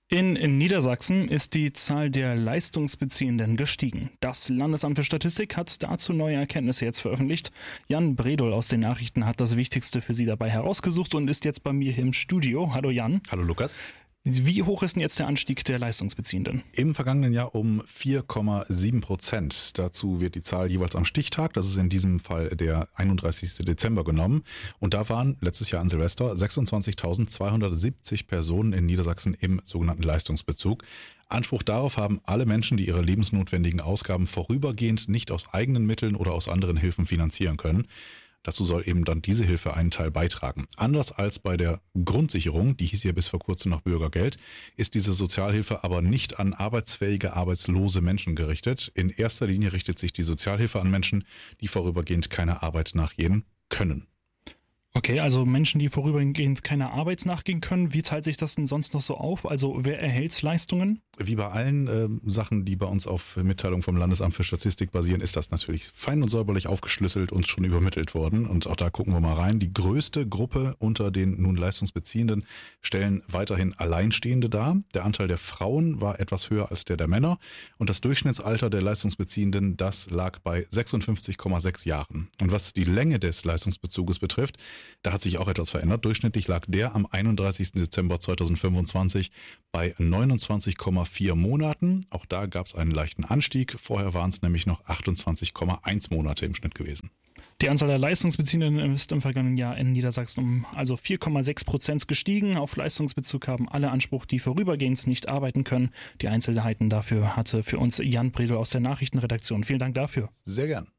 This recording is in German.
In Niedersachsen ist die Zahl der Leistungsbeziehenden gestiegen. Das Landesamt für Statistik hat dazu neue Erkenntnisse jetzt veröffentlicht. Jan Bredol aus den Nachrichten hat das Wichtigste für Sie dabei herausgesucht und ist jetzt bei mir hier im Studio. Hallo Jan. Hallo Lukas. Wie hoch ist denn jetzt der Anstieg der Leistungsbeziehenden? Im vergangenen Jahr um 4,7%. Dazu wird die Zahl jeweils am Stichtag, das ist in diesem Fall der 31. Dezember genommen. Und da waren letztes Jahr an Silvester 26.270 Personen in Niedersachsen im sogenannten Leistungsbezug. Anspruch darauf haben alle Menschen, die ihre lebensnotwendigen Ausgaben vorübergehend nicht aus eigenen Mitteln oder aus anderen Hilfen finanzieren können. Dazu soll eben dann diese Hilfe einen Teil beitragen. Anders als bei der Grundsicherung, die hieß ja bis vor kurzem noch Bürgergeld, ist diese Sozialhilfe aber nicht an arbeitsfähige, arbeitslose Menschen gerichtet. In erster Linie richtet sich die Sozialhilfe an Menschen, die vorübergehend keiner Arbeit nachgehen können. Okay, also Menschen, die vorübergehend keiner Arbeit nachgehen können. Wie teilt sich das denn sonst noch so auf? Also wer erhält Leistungen? Wie bei allen Sachen, die bei uns auf Mitteilung vom Landesamt für Statistik basieren, ist das natürlich fein und säuberlich aufgeschlüsselt und schon übermittelt worden. Und auch da gucken wir mal rein. Die größte Gruppe unter den nun Leistungsbeziehenden stellen weiterhin Alleinstehende dar. Der Anteil der Frauen war etwas höher als der Männer. Und das Durchschnittsalter der Leistungsbeziehenden, das lag bei 56,6 Jahren. Und was die Länge des Leistungsbezuges betrifft, da hat sich auch etwas verändert. Durchschnittlich lag der am 31. Dezember 2025 bei 29,4 Monaten. Auch da gab es einen leichten Anstieg. Vorher waren es nämlich noch 28,1 Monate im Schnitt gewesen. Die Anzahl der Leistungsbeziehenden ist im vergangenen Jahr in Niedersachsen um 4,6% gestiegen. Auf Leistungsbezug haben alle Anspruch, die vorübergehend nicht arbeiten können. Die Einzelheiten dafür hatte für uns Jan Bredol aus der Nachrichtenredaktion. Vielen Dank dafür. Sehr gern.